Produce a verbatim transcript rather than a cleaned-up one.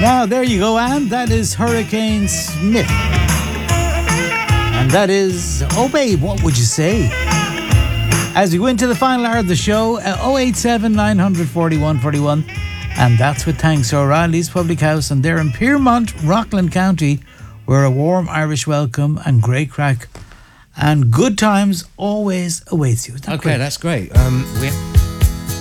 Now, there you go, Anne. That is Hurricane Smith. And that is, oh, babe, what would you say? As we go into the final hour of the show, uh, oh eight seven, nine forty-one forty-one. And that's with thanks to O'Reilly's Public House. And they're in Piermont, Rockland County, where a warm Irish welcome and great crack and good times always awaits you. Okay, great? That's great. Um, we